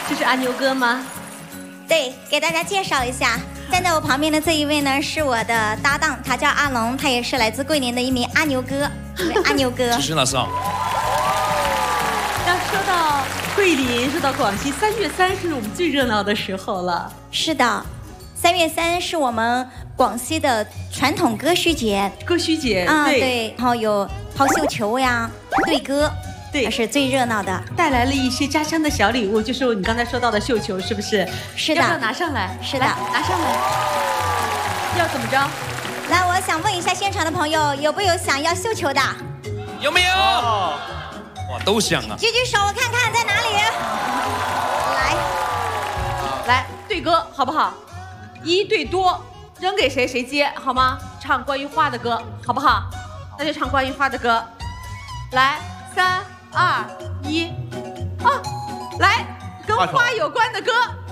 这是阿牛哥吗？ 对，给大家介绍一下，站在我旁边的这一位呢是我的搭档，他叫阿龙，他也是来自桂林的一名阿牛哥，阿牛哥。 继续老师啊。 那说到桂林，说到广西，3月3是我们最热闹的时候了。 是的，3月3是我们广西的传统歌序节。 歌序节啊，对，然后有抛绣球呀、对歌。 对，是最热闹的， 带来了一些家乡的小礼物，就是你刚才说到的绣球，是不是？ 是的， 要不要拿上来？ 是的， 拿上来。要怎么着？ 来，我想问一下现场的朋友，有没有想要绣球的？ 有没有？哇，都想啊！ 举举手，我看看在哪里。 来，对歌好不好？1对多，扔给谁谁接，好吗？唱关于花的歌，好不好？那就唱关于花的歌。来，3、2、1，啊，来，跟花有关的歌。